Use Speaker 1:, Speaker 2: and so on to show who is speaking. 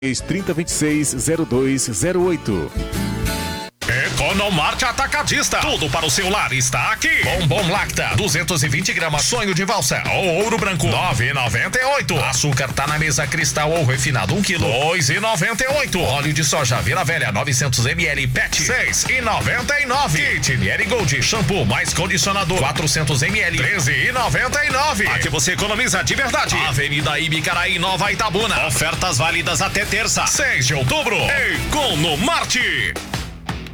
Speaker 1: 3026-0208.
Speaker 2: Economarte Atacadista. Tudo para o seu lar está aqui. Bombom Lacta, 220 gramas, sonho de valsa ou ouro branco, 9,98. Açúcar tá na mesa cristal ou refinado, 1 kg, 2,98. Óleo de soja Vila Velha, 900 ml, PET, 6,99. Kit Nieri Gold, shampoo mais condicionador, 400 ml, 13,99. Aqui você economiza de verdade. Avenida Ibicaraí, Nova Itabuna. Ofertas válidas até terça, 6 de outubro. Economarte.